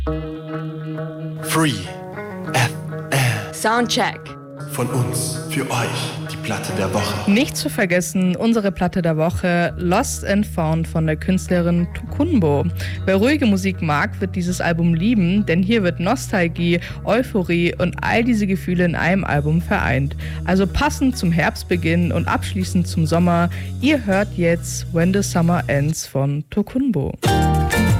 Free FM. Soundcheck. Von uns, für euch, die Platte der Woche. Nicht zu vergessen, unsere Platte der Woche Lost and Found von der Künstlerin Tokunboh. Wer ruhige Musik mag, wird dieses Album lieben, denn hier wird Nostalgie, Euphorie und all diese Gefühle in einem Album vereint. Also passend zum Herbstbeginn und abschließend zum Sommer, ihr hört jetzt When the Summer Ends von Tokunboh.